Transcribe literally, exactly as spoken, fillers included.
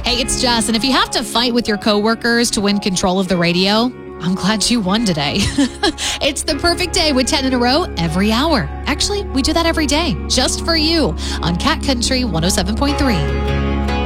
Hey, it's Jess, and if you have to fight with your coworkers to win control of the radio, I'm glad you won today. It's the perfect day with ten in a row every hour. Actually, we do that every day, just for you, on Cat Country one oh seven point three.